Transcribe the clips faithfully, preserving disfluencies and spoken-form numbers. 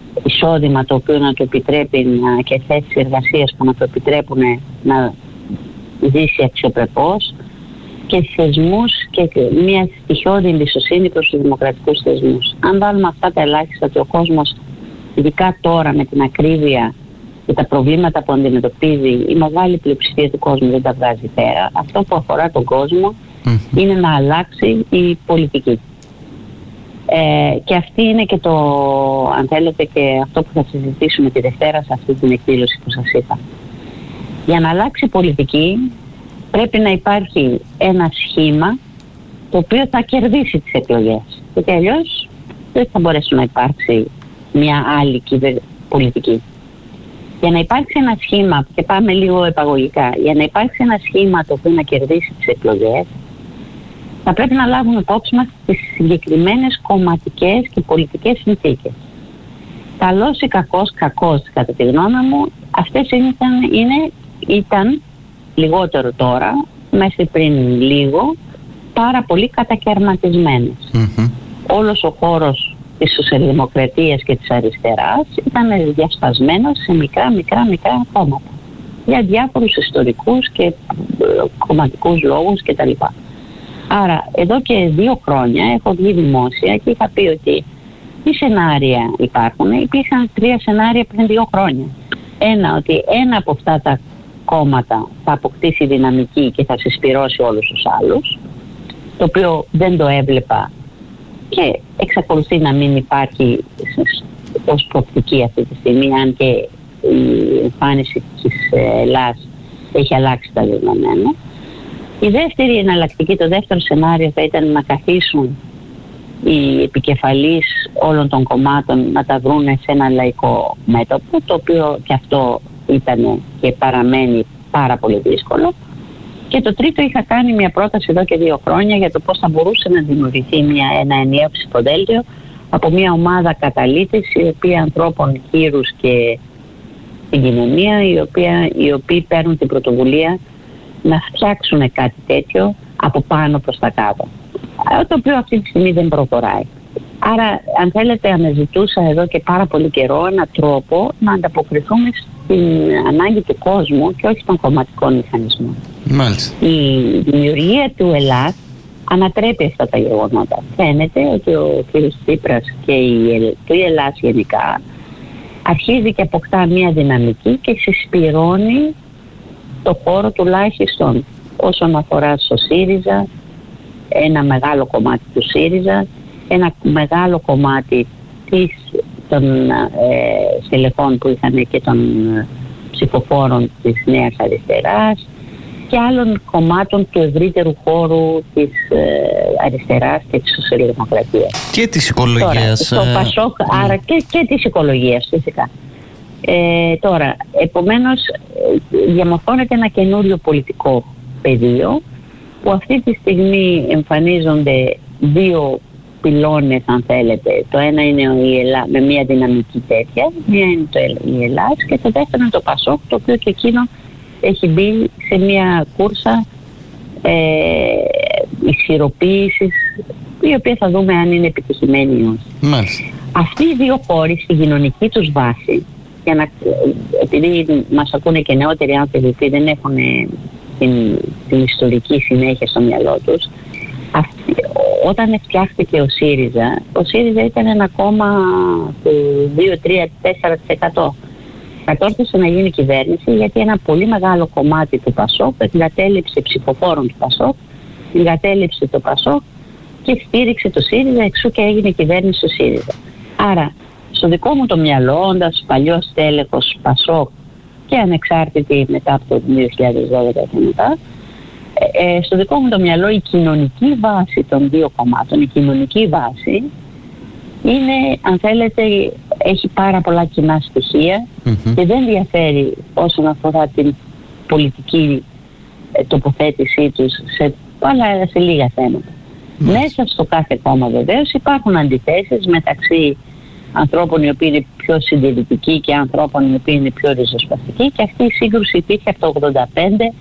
εισόδημα το οποίο να του επιτρέπει να, και θέσεις εργασίας που να του επιτρέπουν να ζήσει αξιοπρεπώς, και θεσμούς και μια στοιχειώδη εμπιστοσύνη προς τους δημοκρατικούς θεσμούς. Αν βάλουμε αυτά τα ελάχιστα, ότι ο κόσμος, ειδικά τώρα με την ακρίβεια και τα προβλήματα που αντιμετωπίζει, η μεγάλη πλειοψηφία του κόσμου δεν τα βγάζει πέρα. Αυτό που αφορά τον κόσμο mm. είναι να αλλάξει η πολιτική. Ε, και αυτή είναι και το, αν θέλετε, και αυτό που θα συζητήσουμε τη Δευτέρα σε αυτή την εκδήλωση που σας είπα. Για να αλλάξει η πολιτική πρέπει να υπάρχει ένα σχήμα το οποίο θα κερδίσει τις εκλογές. Γιατί αλλιώς δεν θα μπορέσει να υπάρξει μια άλλη πολιτική. Για να υπάρξει ένα σχήμα, και πάμε λίγο επαγωγικά, για να υπάρξει ένα σχήμα το οποίο να κερδίσει τις εκλογές, θα πρέπει να λάβουμε υπόψη μας τις συγκεκριμένες κομματικές και πολιτικές συνθήκες. Καλός ή κακός, κακός κατά τη γνώμη μου, αυτές ήταν, είναι, ήταν λιγότερο τώρα, μέχρι πριν λίγο, πάρα πολύ κατακαιρματισμένες. Mm-hmm. Όλος ο χώρος της σοσιαλδημοκρατίας και της αριστεράς ήταν διασπασμένος σε μικρά μικρά μικρά κόμματα για διάφορους ιστορικούς και κομματικούς λόγους κτλ. Άρα εδώ και δύο χρόνια έχω βγει δημόσια και είχα πει ότι τι σενάρια υπάρχουν. Υπήρχαν τρία σενάρια πριν δύο χρόνια. Ένα, ότι ένα από αυτά τα κόμματα θα αποκτήσει δυναμική και θα συσπυρώσει όλους τους άλλους, το οποίο δεν το έβλεπα και εξακολουθεί να μην υπάρχει ως προοπτική αυτή τη στιγμή, αν και η εμφάνιση της Ελλάδας έχει αλλάξει τα δεδομένα. Η δεύτερη εναλλακτική, το δεύτερο σενάριο θα ήταν να καθίσουν οι επικεφαλείς όλων των κομμάτων να τα βρουν σε ένα λαϊκό μέτωπο, το οποίο και αυτό ήταν και παραμένει πάρα πολύ δύσκολο. Και το τρίτο, είχα κάνει μια πρόταση εδώ και δύο χρόνια για το πώς θα μπορούσε να δημιουργηθεί μια, ένα ενιαίο ψηφοδέλτιο από μια ομάδα καταλήτης, η οποία ανθρώπων κύρους και στην κοινωνία, οι, οποία, οι οποίοι παίρνουν την πρωτοβουλία να φτιάξουν κάτι τέτοιο από πάνω προς τα κάτω, το οποίο αυτή τη στιγμή δεν προχωράει. Άρα, αν θέλετε, αναζητούσα εδώ και πάρα πολύ καιρό έναν τρόπο να ανταποκριθούμε στην ανάγκη του κόσμου και όχι των κομματικών μηχανισμών. Μάλιστα. Η δημιουργία του ΕΛΑΣ ανατρέπει αυτά τα γεγονότα. Φαίνεται ότι ο κ. Τσίπρας και η, το ΕΛΑΣ γενικά αρχίζει και αποκτά μια δυναμική και συσπυρώνει το χώρο τουλάχιστον όσον αφορά στο ΣΥΡΙΖΑ, ένα μεγάλο κομμάτι του ΣΥΡΙΖΑ, ένα μεγάλο κομμάτι της, των ε, στελεχών που είχαν και των ε, ψηφοφόρων της Νέας Αριστεράς και άλλων κομμάτων του ευρύτερου χώρου της ε, αριστεράς και της σοσιαλδημοκρατίας. Και της οικολογίας. Τώρα, το Πασόκ, ε, άρα και, και της οικολογίας φυσικά. Ε, τώρα, επομένως, διαμορφώνεται ένα καινούριο πολιτικό πεδίο που αυτή τη στιγμή εμφανίζονται δύο πυλώνες, αν θέλετε. Το ένα είναι η Ελλάδα με μια δυναμική τέτοια, μία είναι το, η Ελλάδα, και το δεύτερο είναι το Πασόκ, το οποίο και εκείνο έχει μπει σε μια κούρσα ε, ισχυροποίησης, η οποία θα δούμε αν είναι επιτυχημένη ή όχι. Μάλιστα. Αυτοί οι δύο χώροι στη κοινωνική τους βάση, για να, επειδή μας ακούνε και νεότεροι άνθρωποι που δεν έχουν την, την ιστορική συνέχεια στο μυαλό τους, αυτή, όταν φτιάχτηκε ο ΣΥΡΙΖΑ, ο ΣΥΡΙΖΑ ήταν ένα κόμμα του δύο, τρία, τέσσερα τοις εκατό. Κατόρθωσε να γίνει κυβέρνηση γιατί ένα πολύ μεγάλο κομμάτι του Πασόκ εγκατέλειψε ψηφοφόρων του Πασόκ, εγκατέλειψε το Πασόκ και στήριξε το ΣΥΡΙΖΑ, εξού και έγινε κυβέρνηση του ΣΥΡΙΖΑ. Άρα, στο δικό μου το μυαλό, όντας παλιός τέλεχος Πασόκ και ανεξάρτητη μετά από το δύο χιλιάδες δώδεκα και μετά, ε, στο δικό μου το μυαλό η κοινωνική βάση των δύο κομμάτων, η κοινωνική βάση είναι, αν θέλετε, έχει πάρα πολλά κοινά στοιχεία mm-hmm. και δεν διαφέρει όσον αφορά την πολιτική ε, τοποθέτησή τους σε, πολλά, σε λίγα θέματα. Mm-hmm. Μέσα στο κάθε κόμμα βεβαίως υπάρχουν αντιθέσεις μεταξύ ανθρώπων οι οποίοι είναι πιο συντηρητικοί και ανθρώπων οι οποίοι είναι πιο ριζοσπαστικοί, και αυτή η σύγκρουση υπήρχε από το ογδόντα πέντε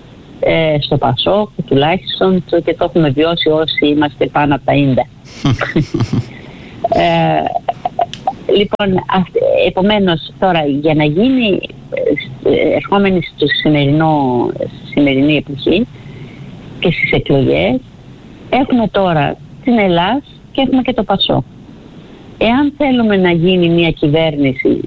ε, στο Πασόκ τουλάχιστον, και το έχουμε βιώσει όσοι είμαστε πάνω από τα ίντα. ε, Λοιπόν, επομένως τώρα για να γίνει, ερχόμενοι στο σημερινό, στη σημερινή εποχή και στις εκλογές, έχουμε τώρα την Ελλάδα και έχουμε και το ΠΑΣΟΚ. Εάν θέλουμε να γίνει μια κυβέρνηση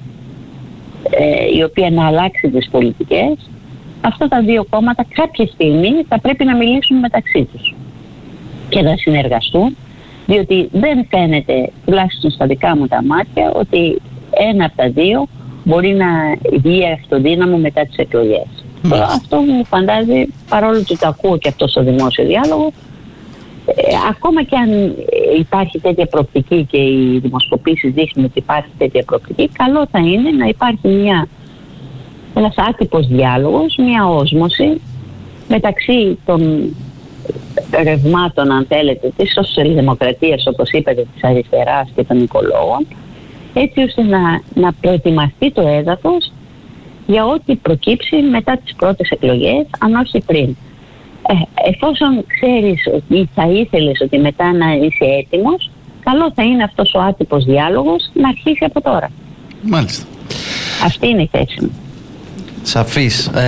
ε, η οποία να αλλάξει τις πολιτικές, αυτά τα δύο κόμματα κάποια στιγμή θα πρέπει να μιλήσουν μεταξύ τους και να συνεργαστούν, διότι δεν φαίνεται, τουλάχιστον στα δικά μου τα μάτια, ότι ένα από τα δύο μπορεί να βγει αυτοδύναμο μετά τις εκλογές. Mm. Αυτό μου φαντάζει, παρόλο που το ακούω και αυτό στο δημόσιο διάλογο, ε, ακόμα και αν υπάρχει τέτοια προοπτική και οι δημοσκοπήσεις δείχνουν ότι υπάρχει τέτοια προοπτική, καλό θα είναι να υπάρχει μια, ένας άτυπος διάλογος, μια όσμωση μεταξύ των ρευμάτων, αν θέλετε, της σοσιαλδημοκρατίας, όπως είπατε, της αριστεράς και των οικολόγων, έτσι ώστε να, να προετοιμαστεί το έδαφος για ό,τι προκύψει μετά τις πρώτες εκλογές, αν όχι πριν. Ε, εφόσον ξέρεις ότι θα ήθελες ότι μετά να είσαι έτοιμος, καλό θα είναι αυτός ο άτυπος διάλογος να αρχίσει από τώρα. Μάλιστα. Αυτή είναι η θέση μου. Σαφής. Ε,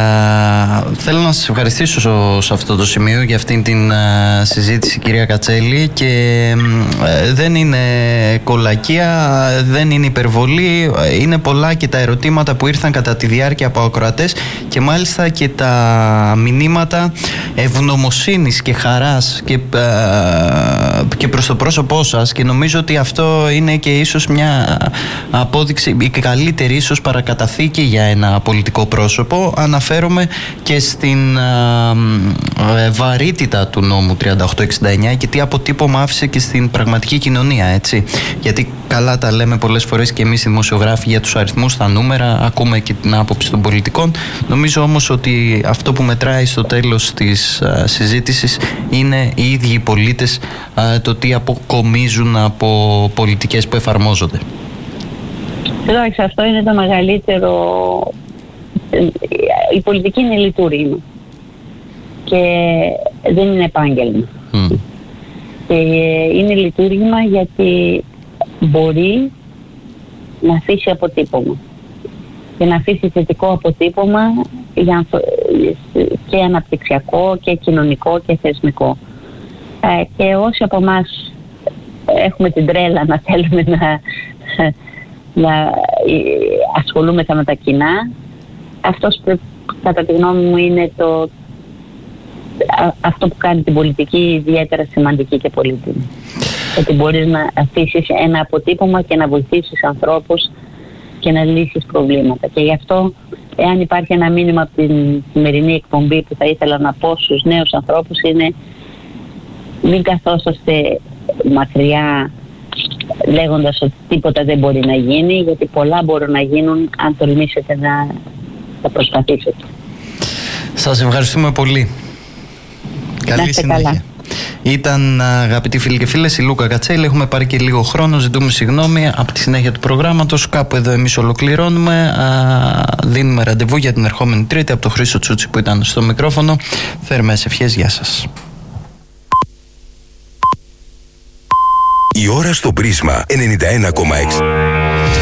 θέλω να σας ευχαριστήσω σε αυτό το σημείο για αυτήν την ε, συζήτηση, κυρία Κατσέλη, και ε, δεν είναι κολακία, δεν είναι υπερβολή, είναι πολλά και τα ερωτήματα που ήρθαν κατά τη διάρκεια από ακροατές και μάλιστα και τα μηνύματα ευγνωμοσύνης και χαράς και, ε, και προς το πρόσωπό σας, και νομίζω ότι αυτό είναι και ίσως μια απόδειξη, η καλύτερη ίσως παρακαταθήκη για ένα πολιτικό πρόσωπο. Αναφέρομαι και στην α, ε, βαρύτητα του νόμου τριάντα οκτώ εξήντα εννιά και τι αποτύπωμα άφησε και στην πραγματική κοινωνία, έτσι. Γιατί καλά τα λέμε πολλές φορές και εμείς οι δημοσιογράφοι για τους αριθμούς, τα νούμερα, ακούμε και την άποψη των πολιτικών. Νομίζω όμως ότι αυτό που μετράει στο τέλος της α, συζήτησης είναι οι ίδιοι οι πολίτες, α, το τι αποκομίζουν από πολιτικές που εφαρμόζονται. Εντάξει, αυτό είναι το μεγαλύτερο. Η πολιτική είναι λειτουργήμα και δεν είναι επάγγελμα. Mm. Και είναι λειτουργήμα γιατί μπορεί να αφήσει αποτύπωμα και να αφήσει θετικό αποτύπωμα για, και αναπτυξιακό και κοινωνικό και θεσμικό. Ε, και όσοι από εμάς έχουμε την τρέλα να θέλουμε να, να ασχολούμεθα με τα κοινά, αυτός κατά τη γνώμη μου είναι το, αυτό που κάνει την πολιτική ιδιαίτερα σημαντική και πολύτιμη. Ότι μπορείς να αφήσεις ένα αποτύπωμα και να βοηθήσεις ανθρώπους και να λύσεις προβλήματα. Και γι' αυτό, εάν υπάρχει ένα μήνυμα από την σημερινή εκπομπή που θα ήθελα να πω στους νέους ανθρώπους, είναι μην καθόσαστε μακριά λέγοντας ότι τίποτα δεν μπορεί να γίνει, γιατί πολλά μπορούν να γίνουν αν τολμήσετε να τα προσπαθήσετε. Σας ευχαριστούμε πολύ. Καλή συνέχεια. Καλά. Ήταν, αγαπητοί φίλοι και φίλες, η Λούκα Κατσέλη. Έχουμε πάρει και λίγο χρόνο, ζητούμε συγγνώμη από τη συνέχεια του προγράμματος. Κάπου εδώ εμείς ολοκληρώνουμε. Α, δίνουμε ραντεβού για την ερχόμενη Τρίτη από τον Χρήστο Τσούτσι που ήταν στο μικρόφωνο. Θερμές ευχές, γεια σας. Η ώρα στο Πρίσμα ενενήντα ένα κόμμα έξι.